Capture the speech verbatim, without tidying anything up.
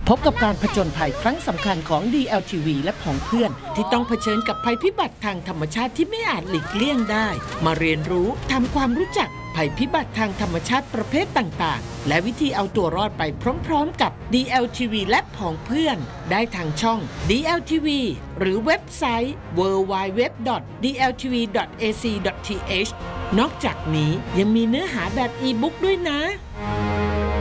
พบกับการผจญภัยครั้งสำคัญของ ดี แอล ที วี และผองเพื่อนที่ต้องเผชิญกับภัยพิบัติทางธรรมชาติที่ไม่อาจหลีกเลี่ยงได้มาเรียนรู้ทำความรู้จักภัยพิบัติทางธรรมชาติประเภทต่างๆและวิธีเอาตัวรอดไปพร้อมๆกับ ดี แอล ที วี และผองเพื่อนได้ทางช่อง ดี แอล ที วี หรือเว็บไซต์ ดับเบิลยู ดับเบิลยู ดับเบิลยู ดอท ดี แอล ที วี ดอท เอ ซี ดอท ที เอช นอกจากนี้ยังมีเนื้อหาแบบอีบุ๊กด้วยนะ